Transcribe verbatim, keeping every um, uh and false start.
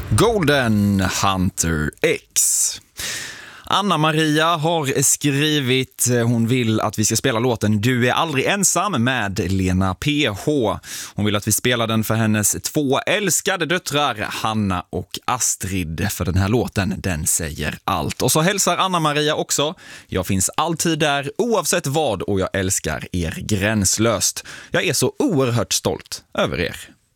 Golden Hunter X. Anna-Maria har skrivit, hon vill att vi ska spela låten Du är aldrig ensam med Lena P H. Hon vill att vi spelar den för hennes två älskade döttrar, Hanna och Astrid, för den här låten, den säger allt. Och så hälsar Anna-Maria också: jag finns alltid där oavsett vad och jag älskar er gränslöst. Jag är så oerhört stolt över er.